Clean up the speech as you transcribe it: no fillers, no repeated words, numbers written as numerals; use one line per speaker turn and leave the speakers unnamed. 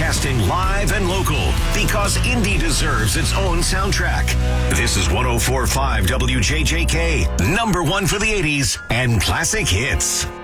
broadcasting live and local because indie deserves its own soundtrack. This is 104.5 WJJK, number one for the 80s and classic hits.